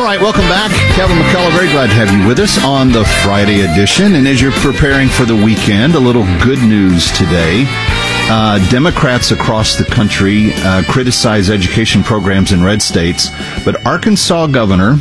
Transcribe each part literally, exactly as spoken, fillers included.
right, welcome back. Kevin McCullough, very glad to have you with us on the Friday edition. And as you're preparing for the weekend, a little good news today. Uh, Democrats across the country uh, criticize education programs in red states, but Arkansas Governor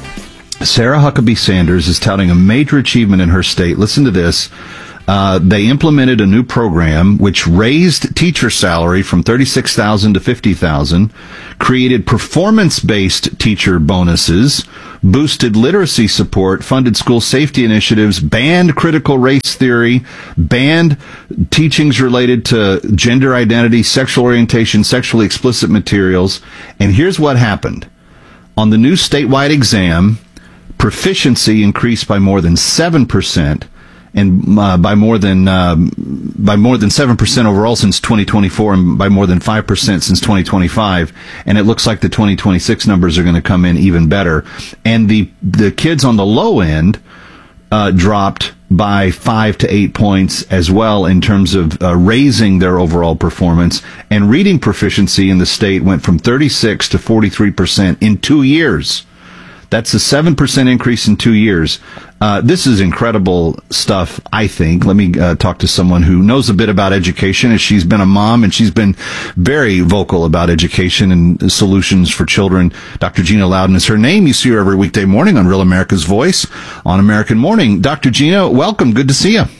Sarah Huckabee Sanders is touting a major achievement in her state. Listen to this. Uh, they implemented a new program which raised teacher salary from thirty-six thousand dollars to fifty thousand dollars, created performance-based teacher bonuses, boosted literacy support, funded school safety initiatives, banned critical race theory, banned teachings related to gender identity, sexual orientation, sexually explicit materials. And here's what happened. On the new statewide exam, proficiency increased by more than seven percent. And uh, by more than uh, by more than seven percent overall since twenty twenty-four, and by more than five percent since twenty twenty-five. And it looks like the twenty twenty-six numbers are going to come in even better. And the the kids on the low end uh, dropped by five to eight points as well in terms of uh, raising their overall performance. And reading proficiency in the state went from thirty-six to forty-three percent in two years. That's a seven percent increase in two years. Uh, this is incredible stuff, I think. Let me uh, talk to someone who knows a bit about education, as she's been a mom, and she's been very vocal about education and solutions for children. Doctor Gina Loudon is her name. You see her every weekday morning on Real America's Voice on American Morning. Doctor Gina, welcome. Good to see you.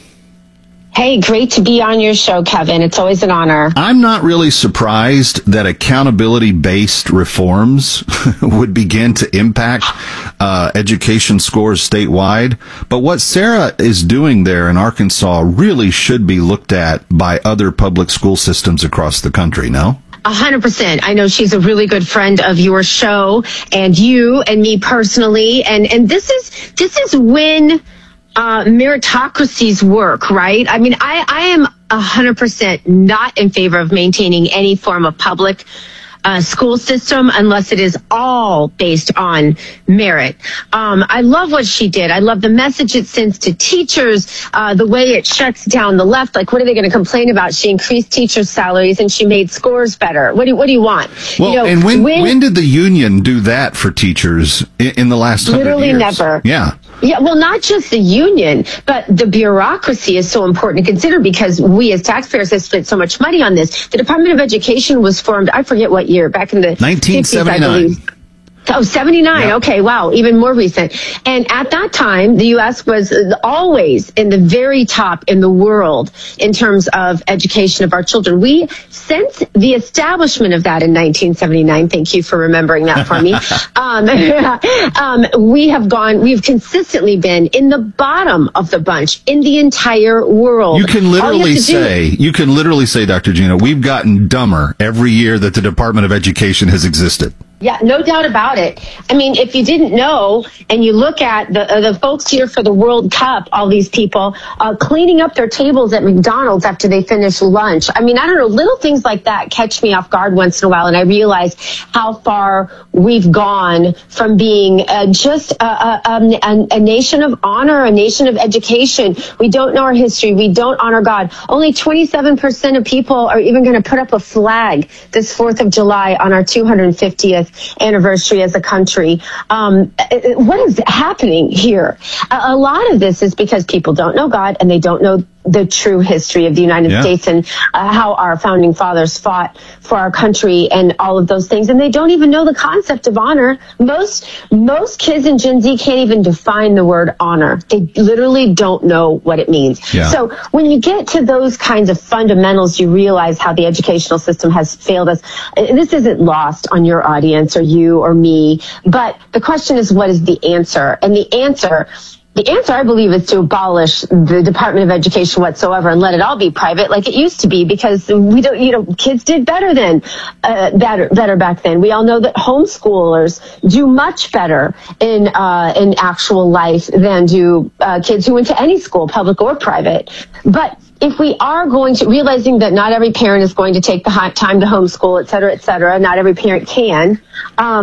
Hey, great to be on your show, Kevin. It's always an honor. I'm not really surprised that accountability-based reforms would begin to impact uh, education scores statewide. But what Sarah is doing there in Arkansas really should be looked at by other public school systems across the country, no? A hundred percent. I know she's a really good friend of your show and you and me personally. And, and this is, this is when Uh, meritocracies work, right? I mean, I, I am one hundred percent not in favor of maintaining any form of public uh, school system unless it is all based on merit. Um, I love what she did. I love the message it sends to teachers, uh, the way it shuts down the left. Like, what are they going to complain about? She increased teachers' salaries and she made scores better. What do, what do you want? Well, you know, and when, when, when did the union do that for teachers in, in the last hundred years? Literally never. Yeah. Yeah, well, not just the union, but the bureaucracy is so important to consider because we as taxpayers have spent so much money on this. The Department of Education was formed, I forget what year, back in the nineteen seventy-nine. fifties, I believe. Oh, seventy-nine. Yeah. Okay. Wow. Even more recent. And at that time, the U S was always in the very top in the world in terms of education of our children. We, since the establishment of that in nineteen seventy-nine, thank you for remembering that for me. um, um, we have gone, we've consistently been in the bottom of the bunch in the entire world. You can literally you say, do- you can literally say, Doctor Gina, we've gotten dumber every year that the Department of Education has existed. Yeah, no doubt about it. I mean, if you didn't know, and you look at the uh, the folks here for the World Cup, all these people uh, cleaning up their tables at McDonald's after they finish lunch. I mean, I don't know, little things like that catch me off guard once in a while, and I realize how far we've gone from being uh, just a, a, a, a nation of honor, a nation of education. We don't know our history. We don't honor God. Only twenty-seven percent of people are even going to put up a flag this fourth of July on our two hundred fiftieth anniversary as a country. Um, what is happening here? A, a lot of this is because people don't know God and they don't know the true history of the United yeah. States and uh, how our founding fathers fought for our country and all of those things. And they don't even know the concept of honor. Most, most kids in Gen Z can't even define the word honor. They literally don't know what it means. Yeah. So when you get to those kinds of fundamentals, you realize how the educational system has failed us. And this isn't lost on your audience or you or me, but the question is, what is the answer? And the answer The answer, I believe, is to abolish the Department of Education whatsoever and let it all be private like it used to be, because we don't, you know, kids did better then, uh, better, better back then. We all know that homeschoolers do much better in, uh, in actual life than do, uh, kids who went to any school, public or private. But if we are going to, realizing that not every parent is going to take the time to homeschool, et cetera, et cetera, not every parent can, um,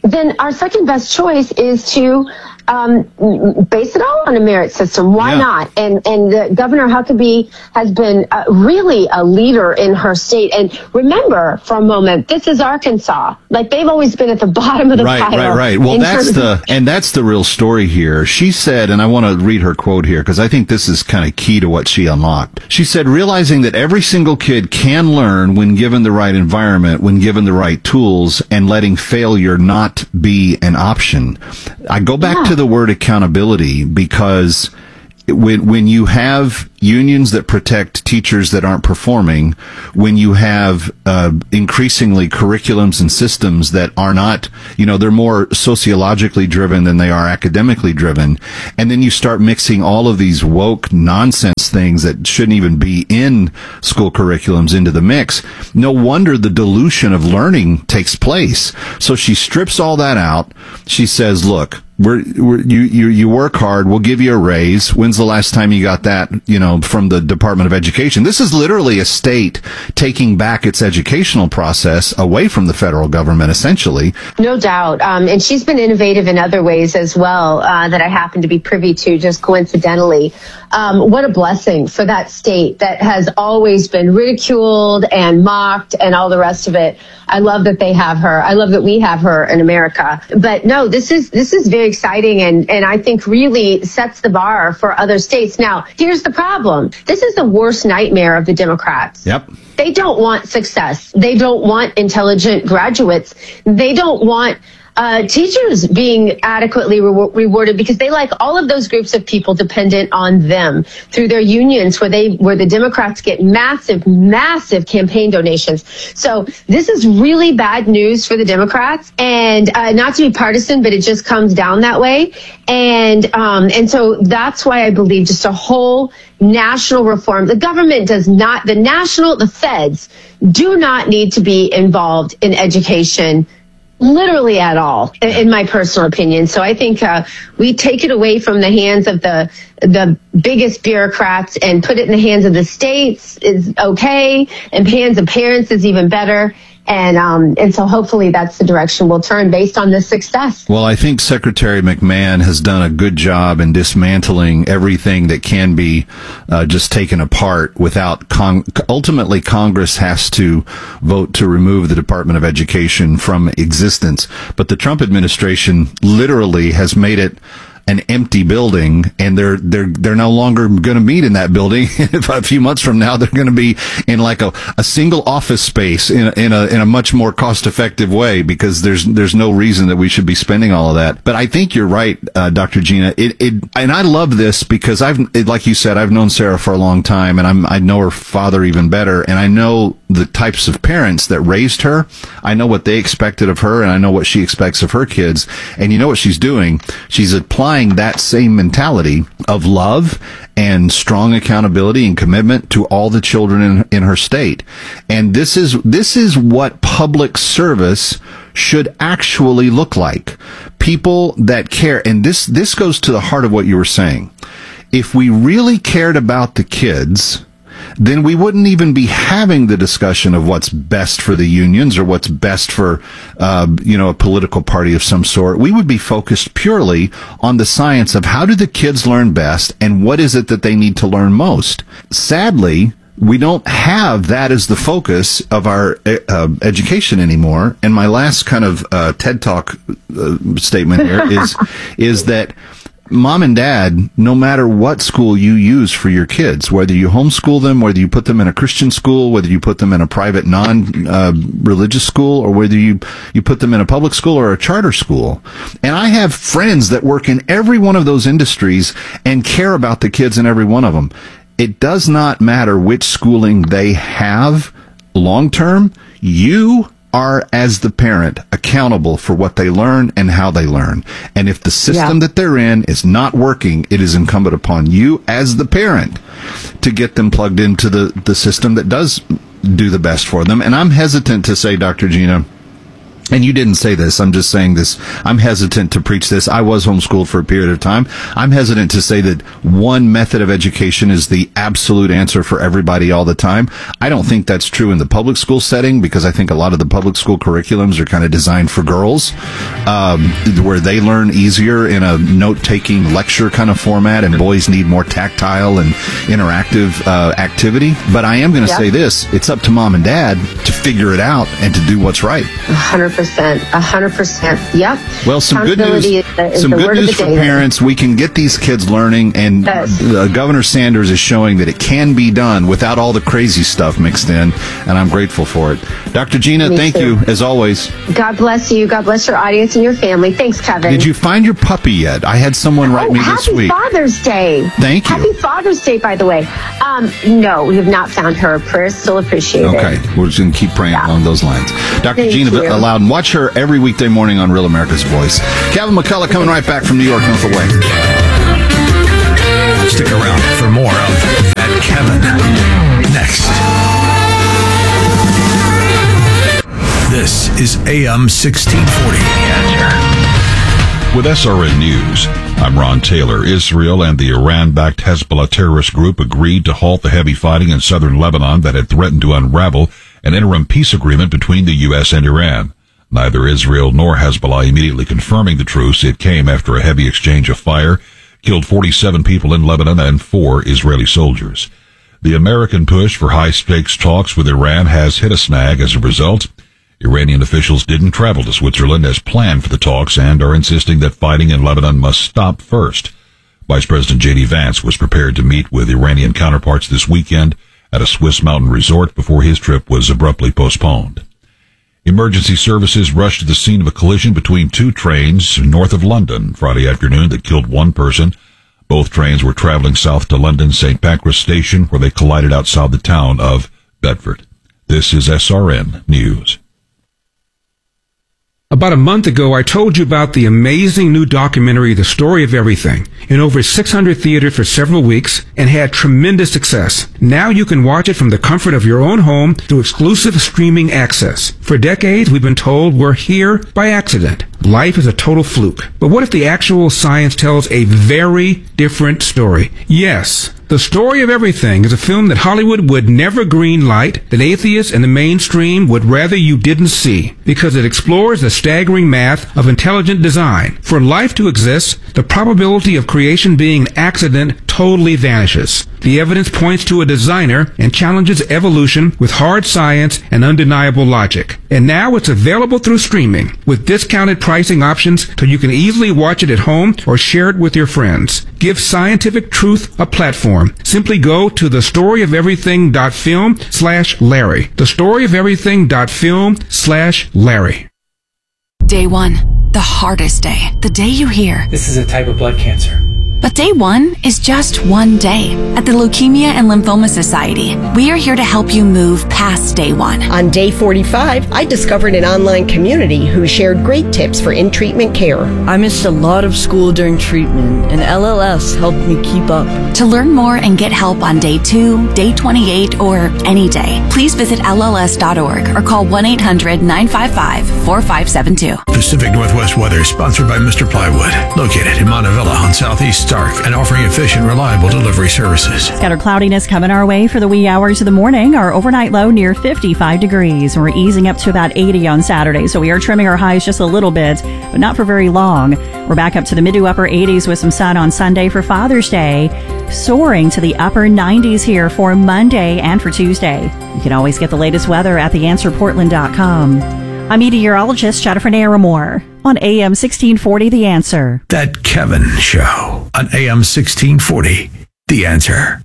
then our second best choice is to um, base it all on a merit system. Why yeah. not? And and the Governor Huckabee has been uh, really a leader in her state. And remember, for a moment, this is Arkansas. Like, they've always been at the bottom of the right, pile. Right, right, right. Well, that's the and that's the real story here. She said, and I want to read her quote here because I think this is kind of key to what she unlocked. She said, realizing that every single kid can learn when given the right environment, when given the right tools, and letting failure not be an option. I go back yeah. to the word accountability because when when you have unions that protect teachers that aren't performing, when you have uh, increasingly curriculums and systems that are not, you know, they're more sociologically driven than they are academically driven, and then you start mixing all of these woke nonsense things that shouldn't even be in school curriculums into the mix, no wonder the dilution of learning takes place. So she strips all that out. She says, look, We're, we're, you, you, you work hard. We'll give you a raise. When's the last time you got that, you know, from the Department of Education? This is literally a state taking back its educational process away from the federal government, essentially. No doubt. Um, and she's been innovative in other ways as well, uh, that I happen to be privy to just coincidentally. Um, what a blessing for that state that has always been ridiculed and mocked and all the rest of it. I love that they have her. I love that we have her in America. But no, this is, this is very exciting and, and I think really sets the bar for other states. Now, here's the problem. This is the worst nightmare of the Democrats. Yep. They don't want success. They don't want intelligent graduates. They don't want uh, teachers being adequately re- rewarded because they like all of those groups of people dependent on them through their unions where they where the Democrats get massive, massive campaign donations. So this is really bad news for the Democrats, and uh, not to be partisan, but it just comes down that way. And um, and so that's why I believe just a whole national reform. The government does not, the national, the feds do not need to be involved in education literally at all, in my personal opinion. So I think uh, we take it away from the hands of the the biggest bureaucrats and put it in the hands of the states is okay, and hands of parents is even better. And um, and so hopefully that's the direction we'll turn based on this success. Well, I think Secretary McMahon has done a good job in dismantling everything that can be uh, just taken apart without con- ultimately Congress has to vote to remove the Department of Education from existence. But the Trump administration literally has made it an empty building, and they're they're they're no longer going to meet in that building. A few months from now, they're going to be in like a, a single office space in a, in a in a much more cost effective way because there's there's no reason that we should be spending all of that. But I think you're right, uh, Doctor Gina. It it and I love this because I've it, like you said, I've known Sarah for a long time, and I'm I know her father even better, and I know the types of parents that raised her. I know what they expected of her, and I know what she expects of her kids. And you know what she's doing? She's applying that same mentality of love and strong accountability and commitment to all the children in, in her state. And this is this is what public service should actually look like. People that care. And this this goes to the heart of what you were saying. If we really cared about the kids, then we wouldn't even be having the discussion of what's best for the unions or what's best for, uh, you know, a political party of some sort. We would be focused purely on the science of how do the kids learn best and what is it that they need to learn most. Sadly, we don't have that as the focus of our uh, education anymore. And my last kind of uh, TED Talk uh, statement here is is that Mom and Dad, no matter what school you use for your kids, whether you homeschool them, whether you put them in a Christian school, whether you put them in a private non-religious uh, school, or whether you, you put them in a public school or a charter school. And I have friends that work in every one of those industries and care about the kids in every one of them. It does not matter which schooling they have long term. You are, as the parent, accountable for what they learn and how they learn. And if the system yeah. that they're in is not working, it is incumbent upon you, as the parent, to get them plugged into the, the system that does do the best for them. And I'm hesitant to say, Doctor Gina, and you didn't say this, I'm just saying this, I'm hesitant to preach this. I was homeschooled for a period of time. I'm hesitant to say that one method of education is the absolute answer for everybody all the time. I don't think that's true in the public school setting, because I think a lot of the public school curriculums are kind of designed for girls, um, where they learn easier in a note-taking lecture kind of format, and boys need more tactile and interactive uh, activity. But I am going to yep. say this, it's up to mom and dad to figure it out and to do what's right. one hundred percent. one hundred percent. Yep. Well, some good news, is the, is some the good news for day, parents. We can get these kids learning, and yes. uh, Governor Sanders is showing that it can be done without all the crazy stuff mixed in, and I'm grateful for it. Doctor Gina, Me thank too. you, as always. God bless you. God bless your audience and your family. Thanks, Kevin. Did you find your puppy yet? I had someone write oh, me this happy week. Happy Father's Day. Thank you. Happy Father's Day, by the way. Um, no, we have not found her. Prayers still appreciated. Okay, we're just going to keep praying yeah. along those lines. Doctor Thank Gina you. Loudon, watch her every weekday morning on Real America's Voice. Kevin McCullough coming right back from New York, North away. Stick around for more of That Kevin next. This is A M sixteen forty. With S R N News, I'm Ron Taylor. Israel and the Iran-backed Hezbollah terrorist group agreed to halt the heavy fighting in southern Lebanon that had threatened to unravel an interim peace agreement between the U S and Iran. Neither Israel nor Hezbollah immediately confirming the truce. It came after a heavy exchange of fire killed forty-seven people in Lebanon and four Israeli soldiers. The American push for high-stakes talks with Iran has hit a snag as a result. Iranian officials didn't travel to Switzerland as planned for the talks and are insisting that fighting in Lebanon must stop first. Vice President J D Vance was prepared to meet with Iranian counterparts this weekend at a Swiss mountain resort before his trip was abruptly postponed. Emergency services rushed to the scene of a collision between two trains north of London Friday afternoon that killed one person. Both trains were traveling south to London Saint Pancras Station, where they collided outside the town of Bedford. This is S R N News. About a month ago, I told you about the amazing new documentary, The Story of Everything, in over six hundred theaters for several weeks and had tremendous success. Now you can watch it from the comfort of your own home through exclusive streaming access. For decades, we've been told we're here by accident. Life is a total fluke. But what if the actual science tells a very different story? Yes, The Story of Everything is a film that Hollywood would never greenlight, that atheists and the mainstream would rather you didn't see, because it explores the staggering math of intelligent design. For life to exist, the probability of creation being an accident totally vanishes. The evidence points to a designer and challenges evolution with hard science and undeniable logic. And now it's available through streaming, with discounted pricing options so you can easily watch it at home or share it with your friends. Give scientific truth a platform. Simply go to thestoryofeverything.film slash Larry. Thestoryofeverything.film slash Larry. Day one, the hardest day. The day you hear, this is a type of blood cancer. But day one is just one day. At the Leukemia and Lymphoma Society, we are here to help you move past day one. On day forty-five, I discovered an online community who shared great tips for in-treatment care. I missed a lot of school during treatment, and L L S helped me keep up. To learn more and get help on day two, day twenty-eight, or any day, please visit L L S dot org or call one eight hundred nine five five four five seven two. Pacific Northwest Weather is sponsored by Mister Plywood, located in Montevilla on Southeast Stark and offering efficient, reliable delivery services. Scattered cloudiness coming our way for the wee hours of the morning. Our overnight low near fifty-five degrees. We're easing up to about eighty on Saturday, so we are trimming our highs just a little bit, but not for very long. We're back up to the mid to upper eighties with some sun on Sunday for Father's Day, soaring to the upper nineties here for Monday and for Tuesday. You can always get the latest weather at the answer portland dot com. I'm meteorologist Jennifer Naramore on A M sixteen forty The Answer. That Kevin Show on A M sixteen forty The Answer.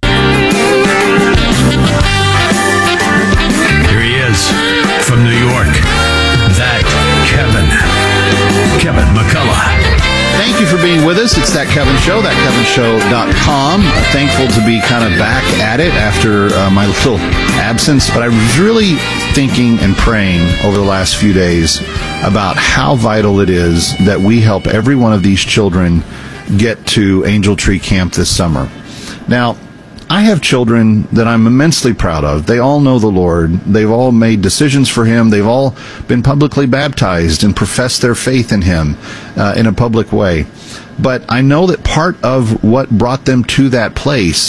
Here he is from New York. That Kevin. Kevin McCullough. Thank you for being with us. It's That Kevin Show, that kevin show dot com. Uh, thankful to be kind of back at it after uh, my little absence. But I was really thinking and praying over the last few days about how vital it is that we help every one of these children get to Angel Tree Camp this summer. Now, I have children that I'm immensely proud of. They all know the Lord. They've all made decisions for Him. They've all been publicly baptized and professed their faith in Him uh, in a public way. But I know that part of what brought them to that place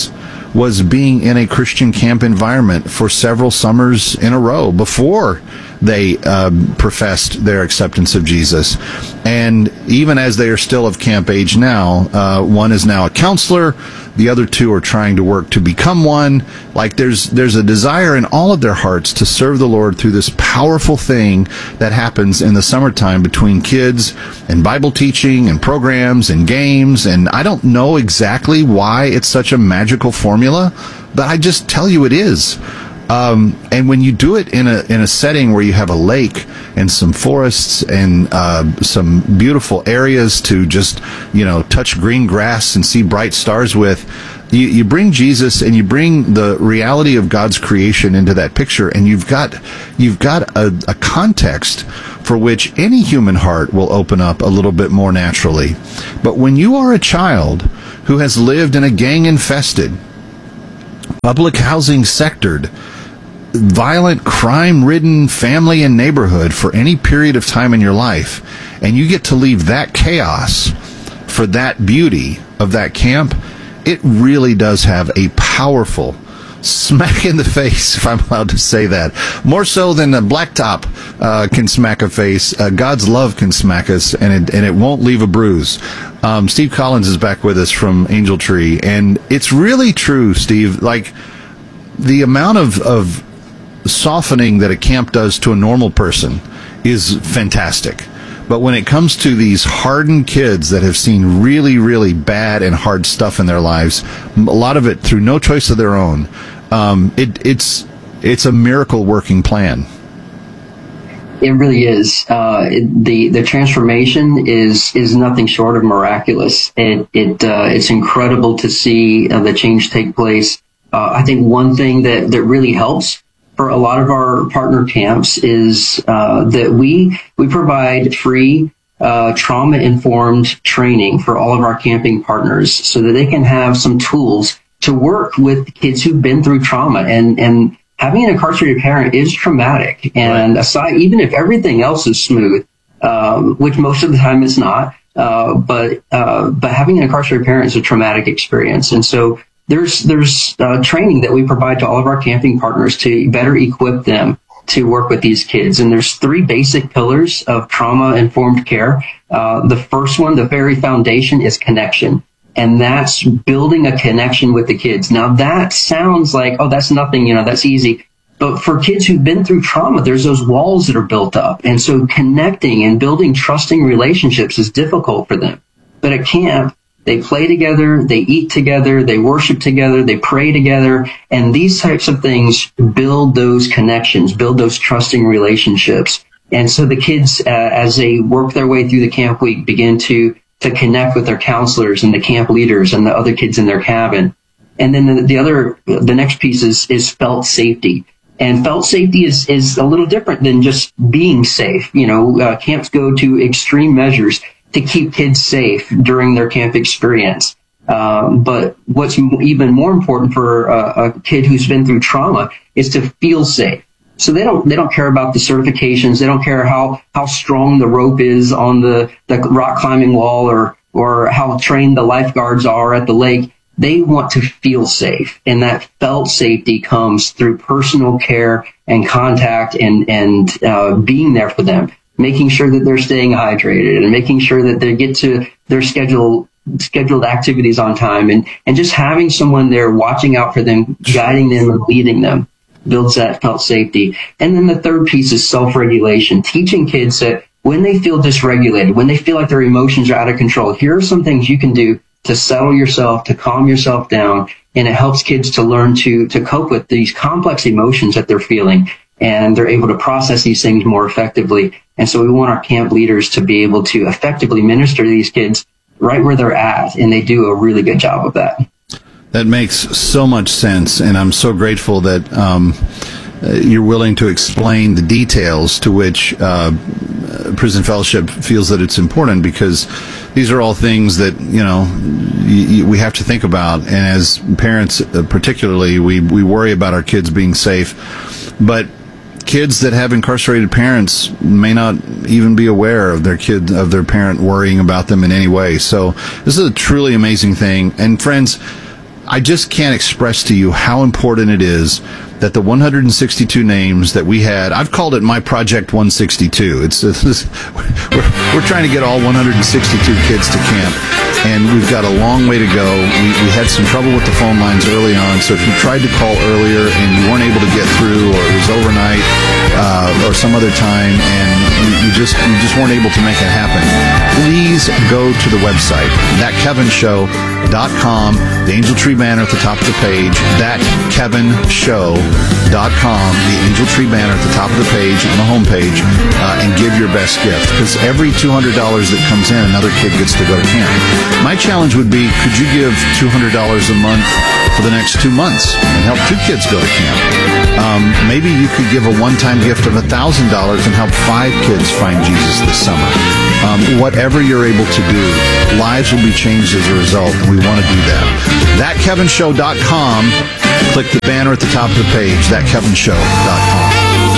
was being in a Christian camp environment for several summers in a row before they uh, professed their acceptance of Jesus. And even as they are still of camp age now, uh, one is now a counselor, the other two are trying to work to become one. Like there's there's a desire in all of their hearts to serve the Lord through this powerful thing that happens in the summertime between kids and Bible teaching and programs and games. And I don't know exactly why it's such a magical formula, but I just tell you it is. Um, and when you do it in a in a setting where you have a lake and some forests and uh, some beautiful areas to just, you know, touch green grass and see bright stars with, you, you bring Jesus and you bring the reality of God's creation into that picture, and you've got you've got a, a context for which any human heart will open up a little bit more naturally. But when you are a child who has lived in a gang-infested, public housing sectored, violent, crime-ridden family and neighborhood for any period of time in your life, and you get to leave that chaos for that beauty of that camp, it really does have a powerful smack in the face, if I'm allowed to say that. More so than a blacktop uh, can smack a face, uh, God's love can smack us, and it, and it won't leave a bruise. Um, Steve Collins is back with us from Angel Tree, and it's really true, Steve. Like, the amount of, of softening that a camp does to a normal person is fantastic. But when it comes to these hardened kids that have seen really, really bad and hard stuff in their lives, a lot of it through no choice of their own, um, it, it's it's a miracle working plan. It really is. Uh, it, the the transformation is is nothing short of miraculous. It it uh, it's incredible to see uh, the change take place. Uh, I think one thing that that really helps for a lot of our partner camps is uh, that we we provide free uh, trauma-informed training for all of our camping partners, so that they can have some tools to work with kids who've been through trauma. And and having an incarcerated parent is traumatic. And right. aside, even if everything else is smooth, um, which most of the time it's not, uh, but uh, but having an incarcerated parent is a traumatic experience. And so There's there's uh, training that we provide to all of our camping partners to better equip them to work with these kids. And there's three basic pillars of trauma-informed care. Uh, the first one, the very foundation, is connection. And that's building a connection with the kids. Now, that sounds like, oh, that's nothing, you know, that's easy. But for kids who've been through trauma, there's those walls that are built up. And so connecting and building trusting relationships is difficult for them. But at camp, they play together, they eat together, they worship together, they pray together, and these types of things build those connections, build those trusting relationships. And so the kids, uh, as they work their way through the camp week, begin to to connect with their counselors and the camp leaders and the other kids in their cabin. And then the, the other, the next piece is, is felt safety. And felt safety is, is a little different than just being safe. You know, uh, camps go to extreme measures to keep kids safe during their camp experience. Um, but what's even more important for a, a kid who's been through trauma is to feel safe. So they don't, they don't care about the certifications. They don't care how, how strong the rope is on the, the rock climbing wall, or, or how trained the lifeguards are at the lake. They want to feel safe. And that felt safety comes through personal care and contact and, and, uh, being there for them, making sure that they're staying hydrated and making sure that they get to their schedule, scheduled activities on time, and, and just having someone there watching out for them, guiding them and leading them builds that felt safety. And then the third piece is self-regulation, teaching kids that when they feel dysregulated, when they feel like their emotions are out of control, here are some things you can do to settle yourself, to calm yourself down. And it helps kids to learn to, to cope with these complex emotions that they're feeling, and they're able to process these things more effectively. And so we want our camp leaders to be able to effectively minister to these kids right where they're at, and they do a really good job of that. That makes so much sense, and I'm so grateful that um, you're willing to explain the details to which uh, Prison Fellowship feels that it's important, because these are all things that, you know, y- y- we have to think about. And as parents, uh, particularly, we, we worry about our kids being safe. But kids that have incarcerated parents may not even be aware of their kid, of their parent worrying about them in any way. So this is a truly amazing thing. And friends, I just can't express to you how important it is that the one hundred sixty-two names that we had, I've called it my Project one sixty-two. It's, it's we're, we're trying to get all one hundred sixty-two kids to camp, and we've got a long way to go. We, we had some trouble with the phone lines early on, so if you tried to call earlier and you weren't able to get through, or it was overnight uh, or some other time, and you, you just you just weren't able to make it happen, please go to the website, that kevin show dot com, the Angel Tree banner at the top of the page, that kevin show dot com, the Angel Tree banner at the top of the page on the homepage, uh, and give your best gift, because every two hundred dollars that comes in, another kid gets to go to camp. My challenge would be, could you give two hundred dollars a month for the next two months and help two kids go to camp? Um, maybe you could give a one-time gift of one thousand dollars and help five kids find Jesus this summer. Um, whatever you're able to do, lives will be changed as a result, and we want to do that. that kevin show dot com. Click the banner at the top of the page, that kevin show dot com.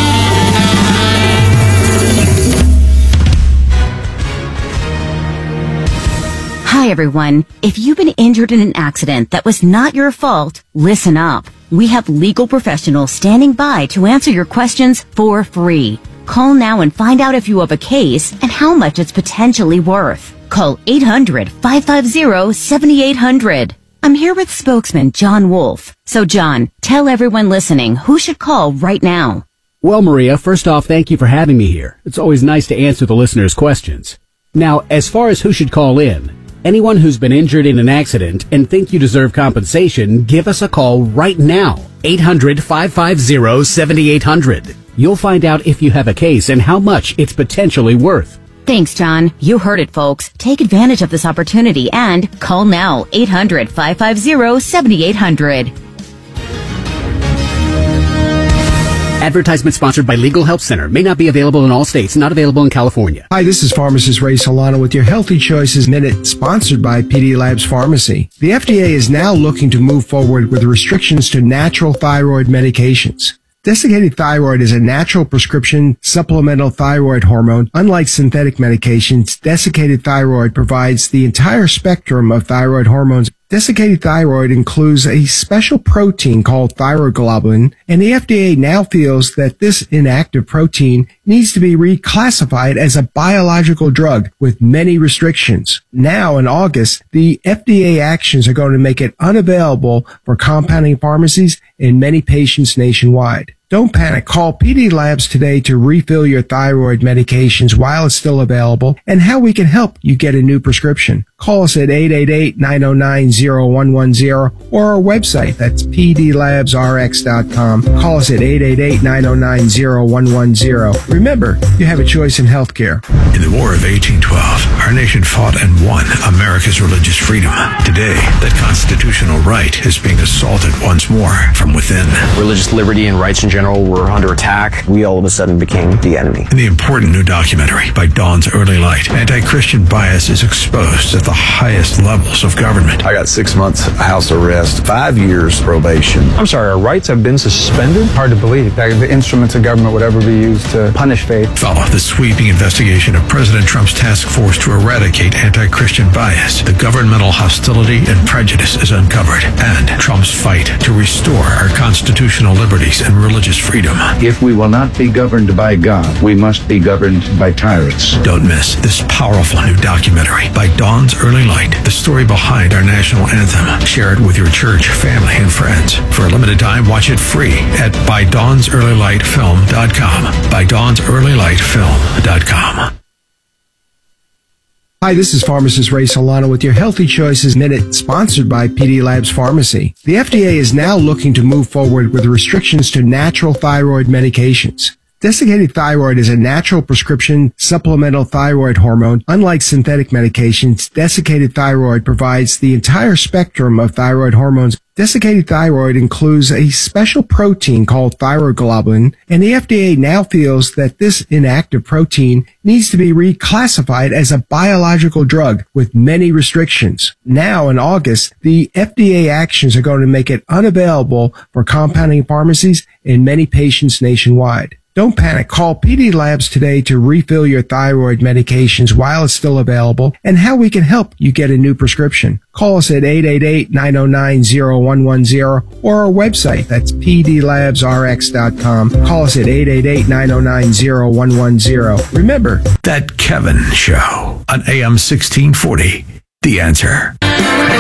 Hi, everyone. If you've been injured in an accident that was not your fault, listen up. We have legal professionals standing by to answer your questions for free. Call now and find out if you have a case and how much it's potentially worth. Call eight hundred, five five zero, seven eight hundred. I'm here with spokesman John Wolf. So, John, tell everyone listening who should call right now. Well, Maria, first off, thank you for having me here. It's always nice to answer the listeners' questions. Now, as far as who should call in, anyone who's been injured in an accident and think you deserve compensation, give us a call right now. eight hundred, five five zero, seven eight hundred. You'll find out if you have a case and how much it's potentially worth. Thanks, John. You heard it, folks. Take advantage of this opportunity and call now. eight hundred, five five zero, seven eight hundred. Advertisement sponsored by Legal Help Center. May not be available in all states. Not available in California. Hi, this is pharmacist Ray Solano with your Healthy Choices Minute, sponsored by P D Labs Pharmacy. The F D A is now looking to move forward with restrictions to natural thyroid medications. Desiccated thyroid is a natural prescription supplemental thyroid hormone. Unlike synthetic medications, desiccated thyroid provides the entire spectrum of thyroid hormones. Desiccated thyroid includes a special protein called thyroglobulin, and the F D A now feels that this inactive protein needs to be reclassified as a biological drug with many restrictions. Now, in August, the F D A actions are going to make it unavailable for compounding pharmacies and many patients nationwide. Don't panic. Call P D Labs today to refill your thyroid medications while it's still available and how we can help you get a new prescription. Call us at eight eight eight, nine oh nine, oh one one oh or our website. That's p d labs r x dot com. Call us at eight eight eight, nine oh nine, oh one one oh. Remember, you have a choice in healthcare. In the War of eighteen twelve, our nation fought and won America's religious freedom. Today, that constitutional right is being assaulted once more from within. Religious liberty and rights in general were under attack. We all of a sudden became the enemy. In the important new documentary, By Dawn's Early Light, anti-Christian bias is exposed at the highest levels of government. I got six months house arrest, five years probation. I'm sorry, our rights have been suspended? Hard to believe that the instruments of government would ever be used to punish faith. Follow the sweeping investigation of President Trump's task force to eradicate anti-Christian bias. The governmental hostility and prejudice is uncovered, and Trump's fight to restore our constitutional liberties and religious freedom. If we will not be governed by God, we must be governed by tyrants. Don't miss this powerful new documentary, By Dawn's Early Light, the story behind our national anthem. Share it with your church, family, and friends. For a limited time, watch it free at by dawns early light film dot com. by dawns early light film dot com. Hi, this is pharmacist Ray Solano with your Healthy Choices Minute, sponsored by P D Labs Pharmacy. The F D A is now looking to move forward with restrictions to natural thyroid medications. Desiccated thyroid is a natural prescription supplemental thyroid hormone. Unlike synthetic medications, desiccated thyroid provides the entire spectrum of thyroid hormones. Desiccated thyroid includes a special protein called thyroglobulin, and the F D A now feels that this inactive protein needs to be reclassified as a biological drug with many restrictions. Now, in August, the F D A actions are going to make it unavailable for compounding pharmacies and many patients nationwide. Don't panic. Call P D Labs today to refill your thyroid medications while it's still available and how we can help you get a new prescription. Call us at eight eight eight, nine oh nine, oh one one oh or our website. That's p d labs r x dot com. Call us at eight eight eight, nine oh nine, oh one one oh. Remember, That Kevin Show on A M sixteen forty. The Answer.